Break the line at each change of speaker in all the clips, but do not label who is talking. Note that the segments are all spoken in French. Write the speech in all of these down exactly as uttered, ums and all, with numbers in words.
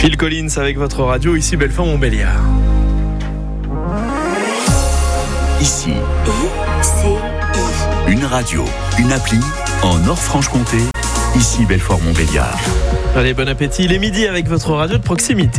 Phil Collins avec votre radio, ici Belfort-Montbéliard.
Ici,
I C I.
une radio, une appli en Nord-Franche-Comté, ici Belfort-Montbéliard.
Allez, bon appétit, il est midi avec votre radio de proximité.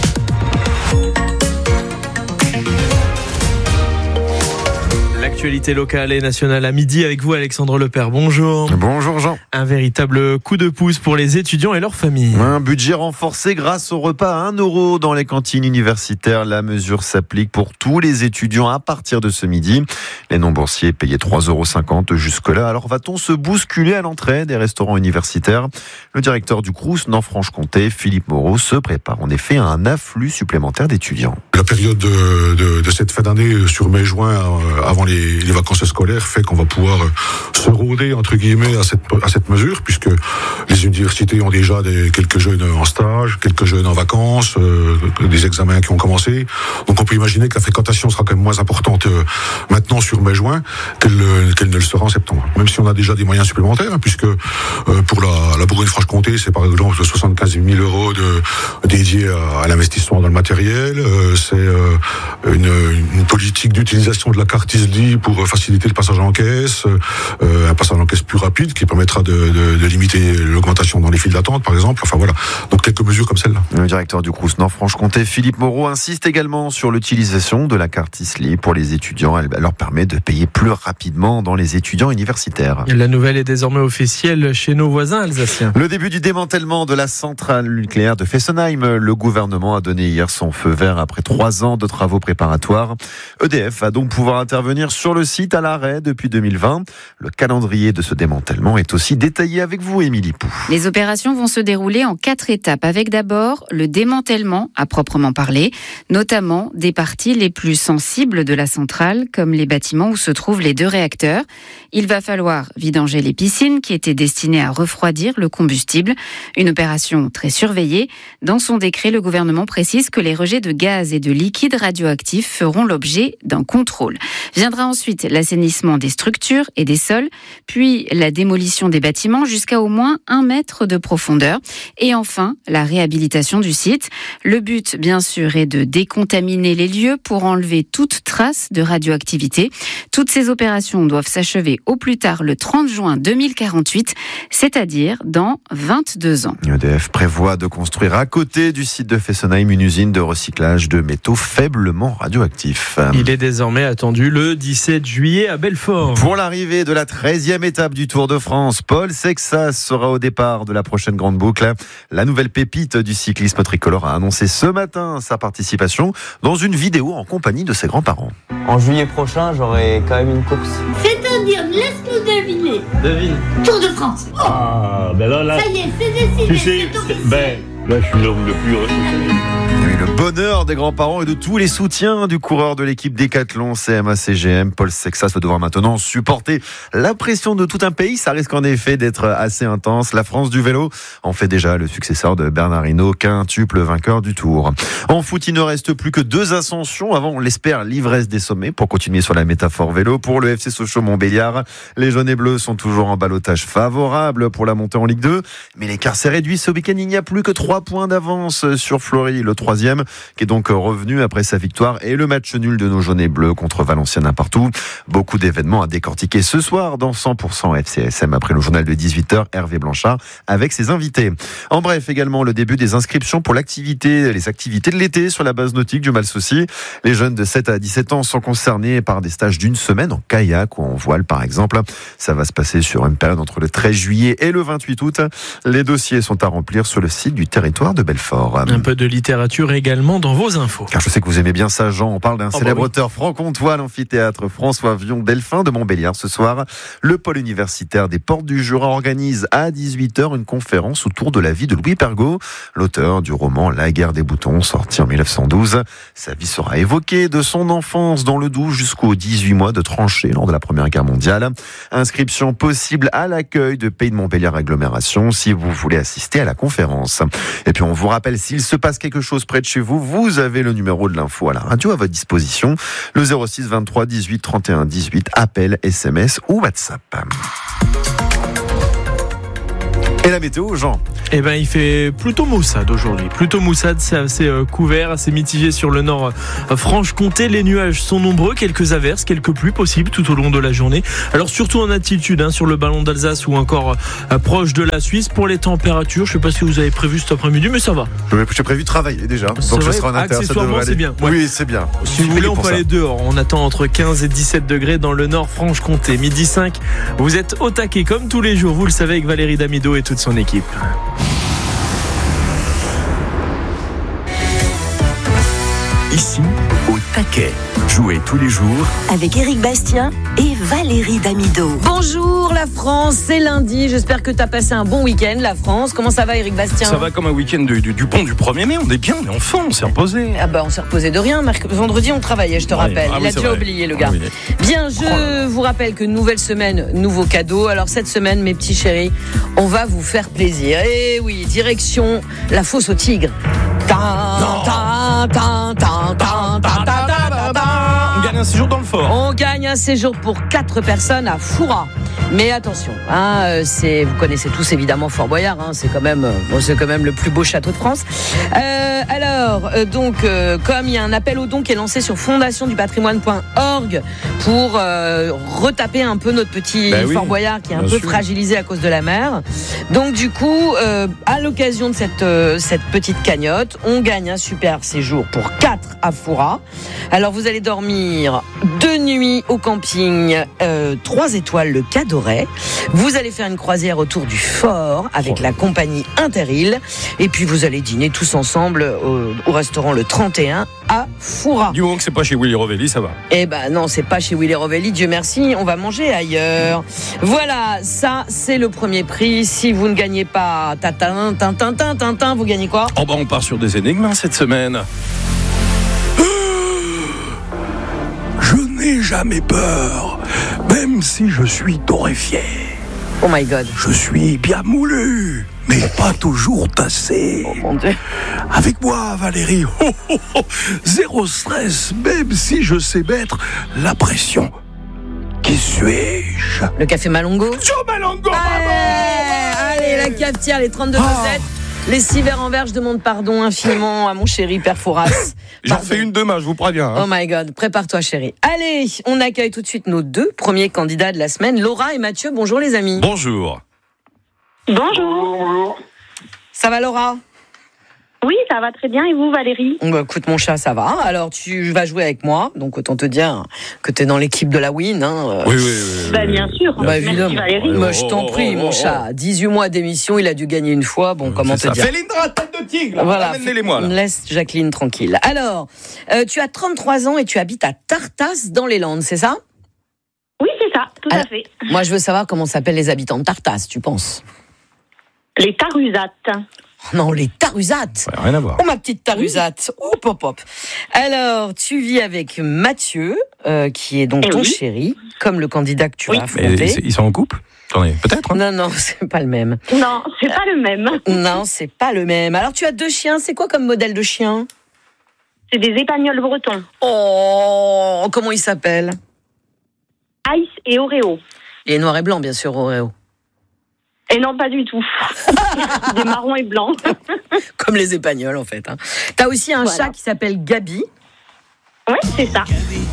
L'actualité locale et nationale à midi avec vous, Alexandre Lepère. Bonjour.
Bonjour Jean.
Un véritable coup de pouce pour les étudiants et leurs familles.
Un budget renforcé grâce au repas à un euro dans les cantines universitaires. La mesure s'applique pour tous les étudiants à partir de ce midi. Les non-boursiers payaient trois euros cinquante jusque-là. Alors va-t-on se bousculer à l'entrée des restaurants universitaires ? Le directeur du Crous Nord-Franche-Comté, Philippe Moreau, se prépare en effet à un afflux supplémentaire d'étudiants.
La période de, de, de cette fin d'année sur mai-juin, euh, avant les, les vacances scolaires, fait qu'on va pouvoir euh, se rôder entre guillemets à cette, à cette mesure, puisque les universités ont déjà des, quelques jeunes en stage, quelques jeunes en vacances, euh, des examens qui ont commencé. Donc on peut imaginer que la fréquentation sera quand même moins importante euh, maintenant sur mai-juin qu'elle, qu'elle ne le sera en septembre. Même si on a déjà des moyens supplémentaires, hein, puisque euh, pour la, la Bourgogne-Franche-Comté, c'est par exemple soixante-quinze mille euros de, dédiés à, à l'investissement dans le matériel. Euh, c'est euh, une, une politique d'utilisation de la carte Isli pour faciliter le passage en caisse, euh, un passage en caisse plus rapide qui permettra de, de, de limiter l'augmentation dans les files d'attente, par exemple. Enfin voilà, donc quelques mesures comme celle-là.
Le directeur du Crous Nord-Franche-Comté, Philippe Moreau, insiste également sur l'utilisation de la carte Isli pour les étudiants. Elle leur permet de payer plus rapidement dans les étudiants universitaires.
La nouvelle est désormais officielle chez nos voisins alsaciens.
Le début du démantèlement de la centrale nucléaire de Fessenheim. Le gouvernement a donné hier son feu vert après trois ans de travaux préparatoires. E D F va donc pouvoir intervenir sur le site à l'arrêt depuis deux mille vingt. Le calendrier de ce démantèlement est aussi détaillé avec vous, Émilie Pou.
Les opérations vont se dérouler en quatre étapes, avec d'abord le démantèlement à proprement parler, notamment des parties les plus sensibles de la centrale, comme les bâtiments où se trouvent les deux réacteurs. Il va falloir vidanger les piscines qui étaient destinées à refroidir le combustible. Une opération très surveillée. Dans son décret, le gouvernement précise que les rejets de gaz et de liquides radioactifs feront l'objet d'un contrôle. Viendra ensuite l'assainissement des structures et des sols, puis la démolition des bâtiments jusqu'à au moins un mètre de profondeur. Et enfin, la réhabilitation du site. Le but, bien sûr, est de décontaminer les lieux pour enlever toute trace de radioactivité. Toutes ces opérations doivent s'achever au plus tard le trente juin deux mille quarante-huit, c'est-à-dire dans vingt-deux ans.
E D F prévoit de construire à côté du site de Fessenheim une usine de recyclage de métaux faiblement radioactifs.
Il est désormais attendu le dix-sept juillet à Belfort.
Pour l'arrivée de la treizième étape du Tour de France, Paul Sexas sera au départ de la prochaine grande boucle. La nouvelle pépite du cyclisme tricolore a annoncé ce matin sa participation dans une vidéo en compagnie de ses grands-parents.
En juillet prochain, j'aurai quand même une course.
C'est-à-dire, laisse-nous deviner.
Devine.
Tour de France. Oh,
Ah, ben là, là,
ça y est, c'est décidé.
tu sais,
c'est officiel.
ben, là, je suis l'homme le plus ressourcé.
Oui, le bonheur des grands-parents et de tous les soutiens du coureur de l'équipe Décathlon C M A C G M, Paul Sexas, va devoir maintenant supporter la pression de tout un pays. Ça risque en effet d'être assez intense. La France du vélo en fait déjà le successeur de Bernard Hinault, quintuple vainqueur du Tour. En foot, il ne reste plus que deux ascensions avant, on l'espère, l'ivresse des sommets pour continuer sur la métaphore vélo. Pour le F C Sochaux-Montbéliard, les jaunes et bleus sont toujours en ballottage favorable pour la montée en Ligue deux. Mais l'écart s'est réduit ce week-end. Il n'y a plus que trois points d'avance sur Flory, le troisième, qui est donc revenu après sa victoire et le match nul de nos jaunes et bleus contre Valenciennes un partout. Beaucoup d'événements à décortiquer ce soir dans cent pour cent F C S M après le journal de dix-huit heures, Hervé Blanchard avec ses invités. En bref, également le début des inscriptions pour l'activité, les activités de l'été sur la base nautique du Malsaucy. Les jeunes de sept à dix-sept ans sont concernés par des stages d'une semaine en kayak ou en voile par exemple. Ça va se passer sur une période entre le treize juillet et le vingt-huit août. Les dossiers sont à remplir sur le site du territoire de Belfort.
Un peu de littérature également dans vos infos.
Car je sais que vous aimez bien ça, Jean. On parle d'un
oh
célèbre
bah oui.
auteur franc-comtois, l'amphithéâtre François Vion-Delphin de Montbéliard. Ce soir, le pôle universitaire des Portes du Jura organise à dix-huit heures une conférence autour de la vie de Louis Pergaud, l'auteur du roman La guerre des boutons, sorti en mille neuf cent douze. Sa vie sera évoquée de son enfance dans le Doubs jusqu'aux dix-huit mois de tranchée lors de la Première Guerre mondiale. Inscription possible à l'accueil de Pays de Montbéliard Agglomération si vous voulez assister à la conférence. Et puis on vous rappelle, s'il se passe quelque chose près de chez vous, vous avez le numéro de l'info à la radio à votre disposition. Le zéro six vingt-trois dix-huit trente et un dix-huit, appel, S M S ou WhatsApp. Et la météo, Jean?
Eh ben, il fait plutôt maussade aujourd'hui. Plutôt maussade, c'est assez euh, couvert, assez mitigé sur le nord euh, Franche-Comté. Les nuages sont nombreux, quelques averses, quelques pluies possibles tout au long de la journée. Alors surtout en altitude, hein, sur le ballon d'Alsace ou encore euh, proche de la Suisse. Pour les températures, je sais pas si vous avez prévu cet après-midi, mais ça va.
J'ai prévu de travailler déjà.
C'est
Donc
vrai,
je serai en inter, ça
accessoirement,
devrait
c'est
aller.
bien. Ouais.
Oui, c'est bien.
Si vous voulez, on peut aller dehors. On attend entre quinze et dix-sept degrés dans le nord Franche-Comté. Midi cinq, vous êtes au taquet comme tous les jours. Vous le savez, avec Valérie Damido et toute son équipe.
Ici, au taquet. Jouez tous les jours
avec Éric Bastien et Valérie Damido.
Bonjour la France, c'est lundi. J'espère que tu as passé un bon week-end, la France. Comment ça va, Éric Bastien?
Ça va comme un week-end du, du, du pont du premier mai. On est bien, on est en forme, on s'est reposé.
Ah bah on s'est reposé de rien. Vendredi, on travaillait, je te
Oui.
rappelle.
Ah
Il
oui,
a
c'est
déjà
vrai.
oublié, le gars.
Ah oui.
Bien, je vous rappelle que nouvelle semaine, nouveau cadeau. Alors cette semaine, mes petits chéris, on va vous faire plaisir. Et oui, direction la fosse au tigre. Ta, ta, ta, ta, ta, ta, ta, ta, ta.
On gagne un séjour dans le fort.
On gagne un séjour pour quatre personnes à Foura. Mais attention, hein, c'est, vous connaissez tous évidemment Fort Boyard, hein, c'est quand même, bon, c'est quand même le plus beau château de France. Euh, alors, euh, donc, euh, comme il y a un appel aux dons qui est lancé sur fondation du patrimoine point org pour euh, retaper un peu notre petit
Ben oui,
Fort Boyard qui est un
bien
peu
sûr.
fragilisé à cause de la mer. Donc, du coup, euh, à l'occasion de cette euh, cette petite cagnotte, on gagne un super séjour pour quatre à Foura. Alors, vous allez dormir deux nuits au camping euh, trois étoiles le Cadoret. Vous allez faire une croisière autour du fort avec
Oh.
la compagnie Interil. Et puis vous allez dîner tous ensemble au, au restaurant le trente et un à Foura.
Du moment que c'est pas chez Willy Rovelli, ça va.
Eh ben non, c'est pas chez Willy Rovelli, Dieu merci, on va manger ailleurs. Voilà, ça c'est le premier prix. Si vous ne gagnez pas tatin, tintin, tintin, tintin, vous gagnez quoi?
Oh bah on part sur des énigmes hein, cette semaine. Je n'ai jamais peur, même si je suis torréfié.
Oh my god.
Je suis bien moulu, mais pas toujours tassé.
Oh mon Dieu.
Avec moi, Valérie, oh, oh, oh, zéro stress, même si je sais mettre la pression. Qui suis-je?
Le café Malongo.
Joe Malongo,
Allez, allez, la cafetière, les trente-deux recettes. Les six verres en verre, je demande pardon infiniment à mon chéri Père Fouras.
J'en
Pardon.
fais une demain, je vous préviens.
Oh
Hein.
my god, prépare-toi chéri. Allez, on accueille tout de suite nos deux premiers candidats de la semaine, Laura et Mathieu. Bonjour les amis.
Bonjour.
Bonjour.
Ça va Laura?
Oui, ça va très bien. Et vous, Valérie?
Bah, écoute mon chat, ça va. Alors tu vas jouer avec moi, donc autant te dire que t'es dans l'équipe de la win. Hein.
Oui, oui, oui.
Bah, bien sûr.
Bah,
Merci,
évidemment.
Valérie.
Moi, je t'en prie, mon chat. dix-huit mois d'émission, il a dû gagner une fois. Bon, comment te dire?
Félindra, tête de tigre.
Voilà,
Amenez-les-moi, là.
laisse Jacqueline tranquille. Alors, euh, tu as trente-trois ans et tu habites à Tartas dans les Landes, c'est ça?
Oui, c'est ça, tout
Alors,
à fait.
Moi, je veux savoir comment s'appellent les habitants de Tartas, tu penses?
Les Tarusates.
Non, les Tarusates.
Ça n'a rien à voir.
Oh, ma petite Tarusate. Oh, pop, pop. Alors, tu vis avec Mathieu, euh, qui est donc
Eh
ton
oui.
chéri, comme le candidat que tu
Oui.
as
Mais
affronté.
ils sont en couple? Attendez, peut-être. Hein.
Non, non, c'est pas le même.
Non, c'est pas le même.
Non, c'est pas le même. Alors, tu as deux chiens. C'est quoi comme modèle de chien?
C'est des épagnols bretons.
Oh, comment ils s'appellent?
Ice et Oreo.
Il est noir et blanc, bien sûr, Oreo.
Et non, pas du tout. Des marrons et blancs.
Comme les Espagnols, en fait. Hein. T'as aussi un
Voilà.
chat qui s'appelle Gabi.
Ouais, c'est ça.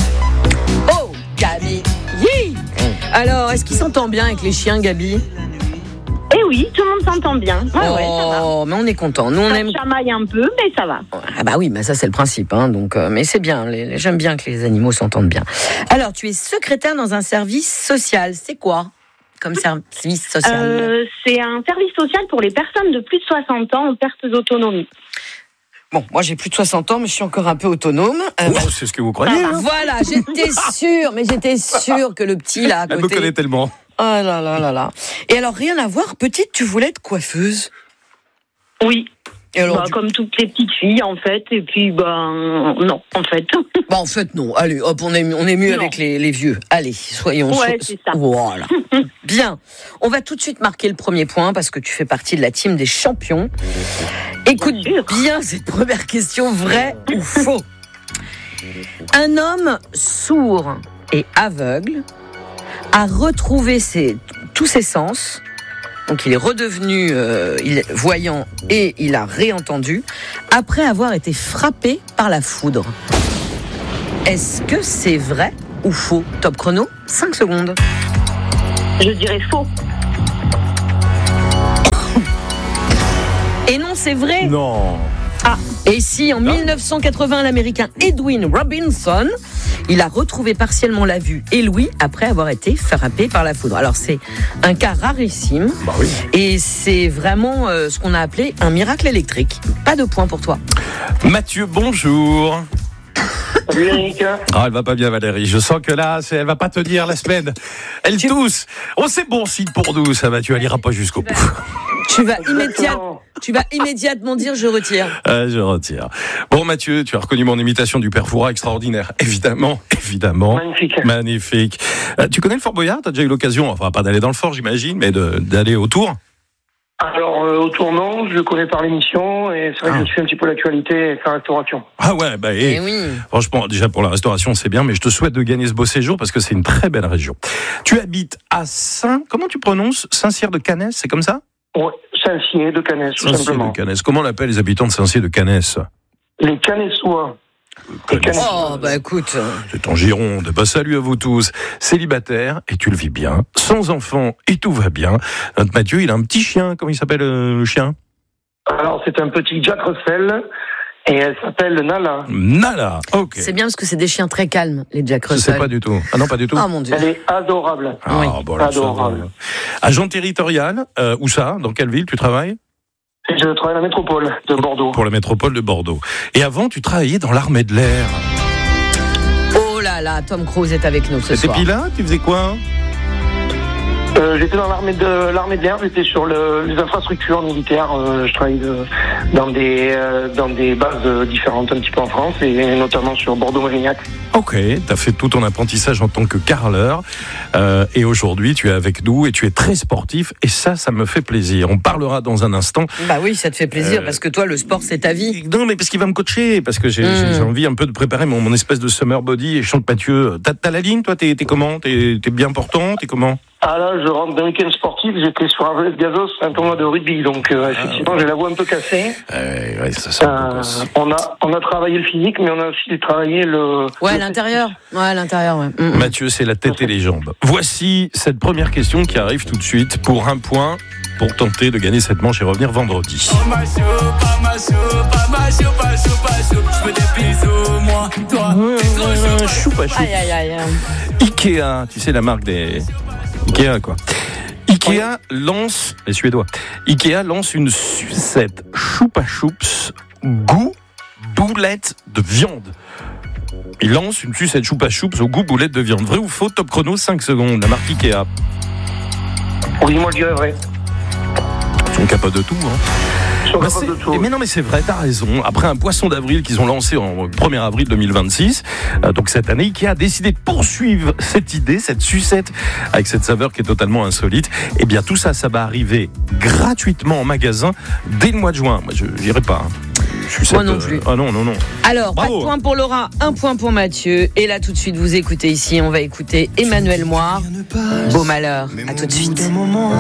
Oh, Gabi. Yi. Alors, est-ce qu'il s'entend bien avec les chiens, Gabi?
Et oui, tout le monde s'entend bien. Ouais, ouais, ça va.
Oh, mais on est content. Nous, on
Ça
aime.
chamaille un peu, mais ça va.
Ah bah oui, mais ça c'est le principe, hein. Donc, euh, mais c'est bien. les- les- J'aime bien que les animaux s'entendent bien. Alors, tu es secrétaire dans un service social. C'est quoi comme service social?
Euh, c'est un service social pour les personnes de plus de soixante ans en perte d'autonomie.
Bon, moi j'ai plus de soixante ans, mais je suis encore un peu autonome. Euh,
Oh, c'est ce que vous croyez. Hein.
Voilà, j'étais sûre, mais j'étais sûre que le petit là à
Elle me
côté.
connaît tellement.
Oh là là là là. Et alors rien à voir, petite, tu voulais être coiffeuse.
Oui.
Et alors,
Bah,
du-
comme toutes les petites filles, en fait. Et puis, ben, non, en fait.
Bah en fait non. Allez, hop, on est on est mieux
Non.
avec les, les vieux. Allez, soyons.
Ouais,
so-
c'est ça.
Voilà. Bien. On va tout de suite marquer le premier point parce que tu fais partie de la team des champions. Écoute
Bien sûr.
bien cette première question, vrai ou faux? Un homme sourd et aveugle a retrouvé ses, tous ses sens Donc il est redevenu euh, il est voyant et il a réentendu après avoir été frappé par la foudre. Est-ce que c'est vrai ou faux? Top chrono, cinq secondes.
Je dirais faux.
Et non, c'est vrai.
Non.
Ah, et si en dix-neuf cent quatre-vingts, l'Américain Edwin Robinson, il a retrouvé partiellement la vue et l'ouïe après avoir été frappé par la foudre. Alors c'est un cas rarissime,
bah oui.
Et c'est vraiment euh, ce qu'on a appelé un miracle électrique. Pas de point pour toi.
Mathieu, bonjour.
Salut Eric.
Ah, elle va pas bien Valérie, je sens que là, c'est, elle va pas tenir la semaine. Elle tu... tousse. Oh, c'est bon signe pour nous, ça Mathieu, elle ira pas jusqu'au bout.
Tu vas, immédiat... tu vas immédiatement dire je retire.
Euh, je retire. Bon Mathieu, tu as reconnu mon imitation du père Fouras, extraordinaire. Évidemment, évidemment.
Magnifique.
Magnifique. Euh, tu connais le Fort Boyard? Tu as déjà eu l'occasion, enfin pas d'aller dans le fort j'imagine, mais de, d'aller autour?
Alors, euh, au tournant, je le connais par l'émission et c'est vrai ah. que je suis un petit peu l'actualité et la restauration.
Ah ouais, bah et,
et oui.
Franchement, déjà pour la restauration, c'est bien, mais je te souhaite de gagner ce beau séjour parce que c'est une très belle région. Tu habites à Saint... Comment tu prononces? Saint-Cyr de Canès, c'est comme ça?
Oui, Saint-Cyr de Canès, tout
Saint-Cyr
simplement.
de Canès. Comment on appelle les habitants de Saint-Cyr de Canès?
Les Canessois.
Oh, bah écoute.
C'est en Gironde. Bah, salut à vous tous. Célibataire, et tu le vis bien. Sans enfant, et tout va bien. Notre Mathieu, il a un petit chien. Comment il s'appelle, euh, le chien?
Alors, c'est un petit Jack Russell, et elle s'appelle Nala.
Nala, ok.
C'est bien parce que c'est des chiens très calmes, les Jack Russell.
Je sais pas du tout. Ah non, pas du tout.
Ah mon Dieu.
Elle est adorable.
Ah,
oui.
bon, alors,
adorable.
Ça, agent territorial, euh, où ça? Dans quelle ville tu travailles?
Je travaille à la métropole de Bordeaux.
Pour la métropole de Bordeaux. Et avant, tu travaillais dans l'armée de l'air.
Oh là là, Tom Cruise est avec nous ce
soir. T'étais pilote? Tu faisais quoi?
Euh, j'étais dans l'armée de l'armée de l'air, j'étais sur le, les infrastructures militaires. Euh, je travaille de, dans des euh, dans des bases différentes un petit peu en France et notamment sur Bordeaux-Mérignac.
Ok, t'as fait tout ton apprentissage en tant que carreleur euh, et aujourd'hui tu es avec nous et tu es très sportif et ça, ça me fait plaisir. On parlera dans un instant.
Bah oui, ça te fait plaisir euh, parce que toi, le sport, c'est ta vie.
Non, mais parce qu'il va me coacher, parce que j'ai, mmh. j'ai envie un peu de préparer mon, mon espèce de summer body et je sens que Mathieu, t'as, t'as la ligne, toi, t'es, t'es comment? T'es, t'es bien portant? T'es comment?
Ah là, je rentre d'un week-end sportif, j'étais sur un volet de gazos, un tournoi de rugby, donc euh, effectivement, ah, j'ai la voix un peu cassée.
Euh, ouais, ça sent
euh, on a on a travaillé le physique, mais on a aussi travaillé le...
Ouais,
le
l'intérieur. Ouais, l'intérieur, ouais.
Mmh. Mathieu, c'est la tête et les jambes. Voici cette première question qui arrive tout de suite pour un point, pour tenter de gagner cette manche et revenir vendredi. Choupa choup.
Aïe, aïe, aïe.
Ikea, tu sais la marque des... Ikea quoi. Ikea lance, les Suédois, Ikea lance une sucette Choupa Choups goût boulette de viande. Il lance une sucette Choupa Choups au goût boulette de viande. Vrai ou faux? Top chrono, cinq secondes. La marque Ikea.
Oui, moi je dirais vrai.
Ils sont capables de tout, hein. Bah de tout. Mais non, mais c'est vrai, t'as raison. Après un poisson d'avril qu'ils ont lancé en premier avril deux mille vingt-six, euh, donc cette année, Ikea a décidé de poursuivre cette idée, cette sucette, avec cette saveur qui est totalement insolite. Et bien tout ça, ça va arriver gratuitement en magasin dès le mois de juin. Moi, je n'irai pas. Hein. Je
Moi non plus.
Euh... Ah non, non, non.
Alors,
bravo.
Pas de point pour Laura, un point pour Mathieu. Et là, tout de suite, vous écoutez ici, on va écouter Emmanuel Moir. Beau malheur. À tout de suite.